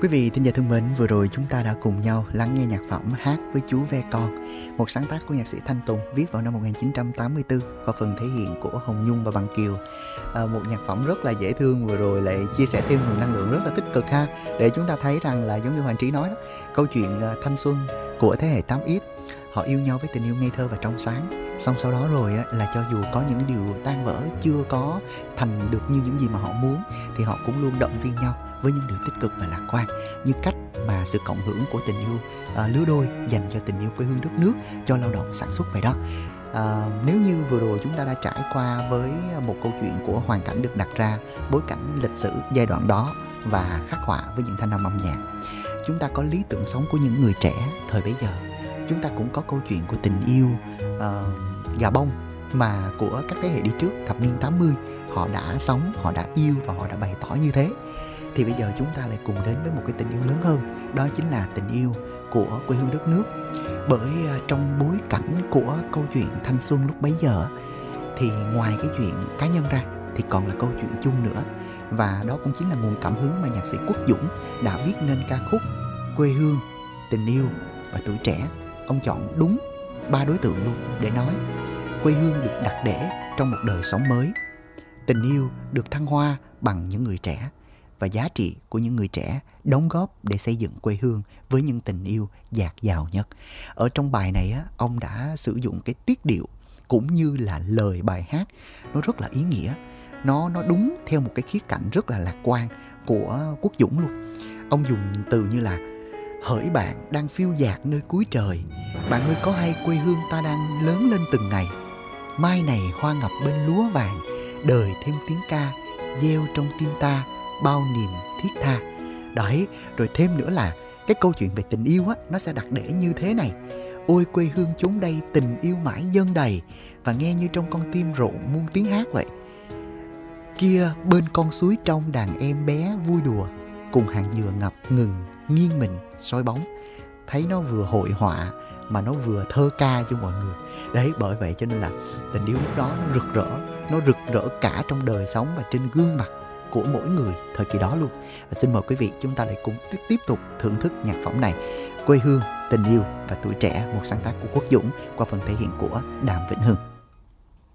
Quý vị thính giả thân mến, vừa rồi chúng ta đã cùng nhau lắng nghe nhạc phẩm Hát với chú ve con, một sáng tác của nhạc sĩ Thanh Tùng viết vào năm 1984 qua phần thể hiện của Hồng Nhung và Bằng Kiều. Một nhạc phẩm rất là dễ thương, vừa rồi lại chia sẻ thêm nguồn năng lượng rất là tích cực ha, để chúng ta thấy rằng là giống như Hoàng Trí nói đó, câu chuyện thanh xuân của thế hệ 8X, họ yêu nhau với tình yêu ngây thơ và trong sáng. Xong sau đó rồi là cho dù có những điều tan vỡ, chưa có thành được như những gì mà họ muốn, thì họ cũng luôn động viên nhau với những điều tích cực và lạc quan, như cách mà sự cộng hưởng của tình yêu lứa đôi dành cho tình yêu quê hương đất nước, cho lao động sản xuất vậy đó. Nếu như vừa rồi chúng ta đã trải qua với một câu chuyện của hoàn cảnh được đặt ra, bối cảnh lịch sử giai đoạn đó và khắc họa với những thanh âm âm nhạc, chúng ta có lý tưởng sống của những người trẻ thời bấy giờ. Chúng ta cũng có câu chuyện của tình yêu gà bông mà của các thế hệ đi trước thập niên 80 họ đã sống, họ đã yêu và họ đã bày tỏ như thế. Thì bây giờ chúng ta lại cùng đến với một cái tình yêu lớn hơn, đó chính là tình yêu của quê hương đất nước. Bởi trong bối cảnh của câu chuyện thanh xuân lúc bấy giờ thì ngoài cái chuyện cá nhân ra thì còn là câu chuyện chung nữa. Và đó cũng chính là nguồn cảm hứng mà nhạc sĩ Quốc Dũng đã viết nên ca khúc Quê hương, tình yêu và tuổi trẻ. Ông chọn đúng 3 đối tượng luôn để nói. Quê hương được đặt để trong một đời sống mới, tình yêu được thăng hoa bằng những người trẻ, và giá trị của những người trẻ đóng góp để xây dựng quê hương với những tình yêu dạt dào nhất. Ở trong bài này ông đã sử dụng cái tiết điệu cũng như là lời bài hát nó rất là ý nghĩa. Nó đúng theo một cái khía cạnh rất là lạc quan của Quốc Dũng luôn. Ông dùng từ như là: hỡi bạn đang phiêu dạt nơi cuối trời, bạn ơi có hay quê hương ta đang lớn lên từng ngày. Mai này hoa ngập bên lúa vàng, đời thêm tiếng ca gieo trong tim ta bao niềm thiết tha. Đấy, rồi thêm nữa là cái câu chuyện về tình yêu nó sẽ đặt để như thế này: ôi quê hương chốn đây tình yêu mãi dâng đầy, và nghe như trong con tim rộn muôn tiếng hát vậy. Kia bên con suối trong đàn em bé vui đùa, cùng hàng dừa ngập ngừng nghiêng mình soi bóng. Thấy nó vừa hội họa mà nó vừa thơ ca cho mọi người. Đấy, bởi vậy cho nên là tình yêu lúc đó nó rực rỡ cả trong đời sống và trên gương mặt của mỗi người thời kỳ đó luôn. Và xin mời quý vị chúng ta lại cùng tiếp tục thưởng thức nhạc phẩm này, Quê hương, tình yêu và tuổi trẻ, một sáng tác của Quốc Dũng qua phần thể hiện của Đàm Vĩnh Hưng.